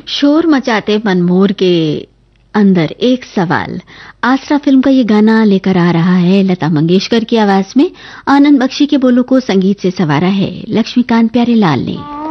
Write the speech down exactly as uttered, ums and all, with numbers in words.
शोर मचाते मनमोर के अंदर एक सवाल। आसरा फिल्म का ये गाना लेकर आ रहा है लता मंगेशकर की आवाज में। आनंद बख्शी के बोलों को संगीत से संवारा है लक्ष्मीकांत प्यारेलाल ने।